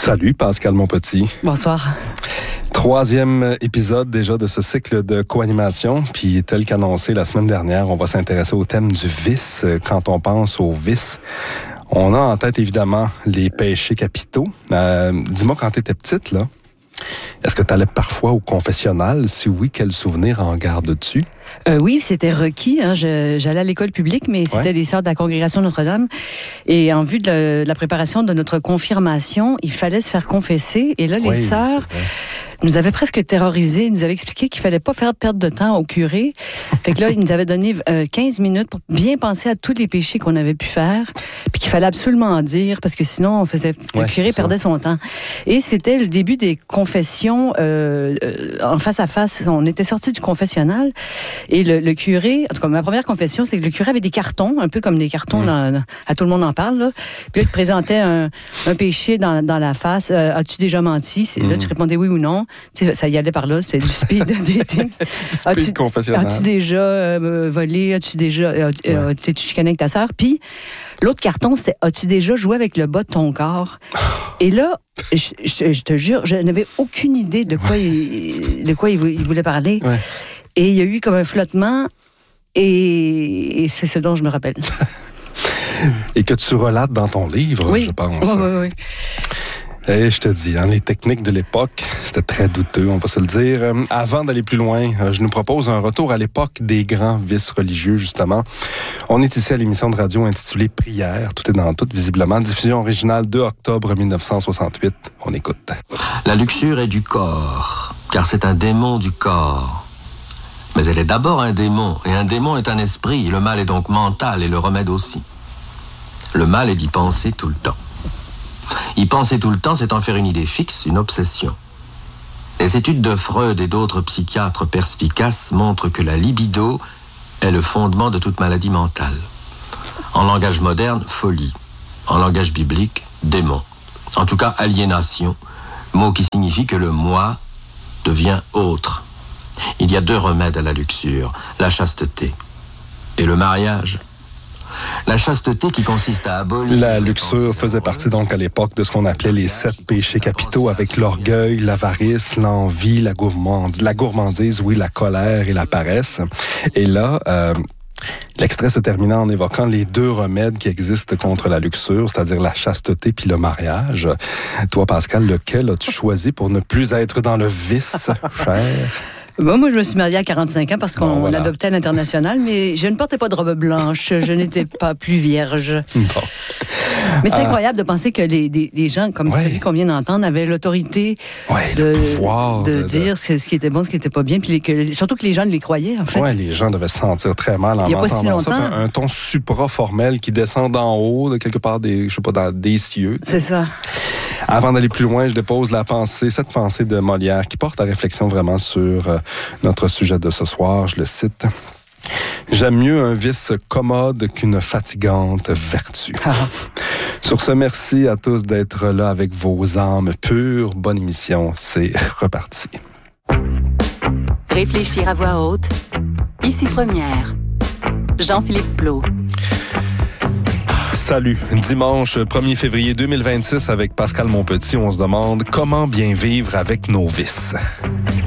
Salut Pascal Monpetit. Bonsoir. Troisième épisode déjà de ce cycle de co-animation. Puis tel qu'annoncé la semaine dernière, on va s'intéresser au thème du vice. Quand on pense au vice, on a en tête évidemment les péchés capitaux. Dis-moi, quand tu étais petite, là, est-ce que tu allais parfois au confessionnal? Si oui, quel souvenir en gardes-tu? Oui, c'était requis. J'allais à l'école publique, mais c'était les sœurs de la congrégation Notre-Dame. Et en vue de la préparation de notre confirmation, il fallait se faire confesser. Et là, les sœurs nous avaient presque terrorisés. Ils nous avaient expliqué qu'il fallait pas faire perdre de temps au curé. Fait que là, ils nous avaient donné 15 minutes pour bien penser à tous les péchés qu'on avait pu faire, puis qu'il fallait absolument en dire, parce que sinon, le curé perdait son temps. Et c'était le début des confessions en face à face. On était sortis du confessionnal. Et le curé, en tout cas, ma première confession, c'est que le curé avait des cartons, un peu comme des cartons à Tout le monde en parle, là. Puis là, il te présentait un péché dans la face. As-tu déjà menti? Là, tu répondais oui ou non. Tu sais, ça y allait par là, c'était du speed dating. Speed confessionnal. As-tu déjà volé? As-tu déjà... T'es-tu chicané avec ta sœur? Puis l'autre carton, c'était as-tu déjà joué avec le bas de ton corps? Et là, je te jure, je n'avais aucune idée de quoi il voulait parler. Ouais. Et il y a eu comme un flottement, et c'est ce dont je me rappelle. Et que tu relates dans ton livre, je pense. Oui. Et je te dis, les techniques de l'époque, c'était très douteux, on va se le dire. Avant d'aller plus loin, je nous propose un retour à l'époque des grands vices religieux, justement. On est ici à l'émission de radio intitulée Prière, tout est dans tout, visiblement. Diffusion originale 2 octobre 1968. On écoute. La luxure est du corps, car c'est un démon du corps. Mais elle est d'abord un démon, et un démon est un esprit. Le mal est donc mental, et le remède aussi. Le mal est d'y penser tout le temps. Y penser tout le temps, c'est en faire une idée fixe, une obsession. Les études de Freud et d'autres psychiatres perspicaces montrent que la libido est le fondement de toute maladie mentale. En langage moderne, folie. En langage biblique, démon. En tout cas, aliénation, mot qui signifie que le moi devient autre. Il y a 2 remèdes à la luxure, la chasteté et le mariage. La chasteté qui consiste à abolir... La luxure faisait partie donc à l'époque de ce qu'on appelait les 7 péchés capitaux, avec l'orgueil, l'avarice, l'envie, la gourmandise, la colère et la paresse. Et là... l'extrait se terminait en évoquant les 2 remèdes qui existent contre la luxure, c'est-à-dire la chasteté puis le mariage. Toi, Pascal, lequel as-tu choisi pour ne plus être dans le vice, cher? Bon, moi, je me suis mariée à 45 ans parce qu'on adoptait à l'international, mais je ne portais pas de robe blanche. Je n'étais pas plus vierge. Bon. Mais c'est incroyable de penser que les gens, comme celui qu'on vient d'entendre, avaient l'autorité de dire ce qui était bon, ce qui n'était pas bien, puis surtout que les gens les croyaient, en fait. Oui, les gens devaient se sentir très mal en entendant ça. Un ton supra-formel qui descend d'en haut, de quelque part dans des cieux. C'est ça. Avant d'aller plus loin, je dépose cette pensée de Molière qui porte à réflexion vraiment sur notre sujet de ce soir. Je le cite. « J'aime mieux un vice commode qu'une fatigante vertu. » Sur ce, merci à tous d'être là avec vos âmes pures. Bonne émission, c'est reparti. Réfléchir à voix haute. Ici Première. Jean-Philippe Plot. Salut. Dimanche 1er février 2026 avec Pascal Monpetit, on se demande comment bien vivre avec nos vices.